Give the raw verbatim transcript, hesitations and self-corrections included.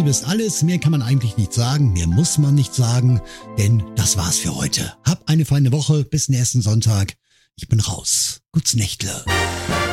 Liebe ist alles, mehr kann man eigentlich nicht sagen, mehr muss man nicht sagen, denn das war's für heute. Hab eine feine Woche, bis nächsten Sonntag. Ich bin raus. Gut's Nächtle.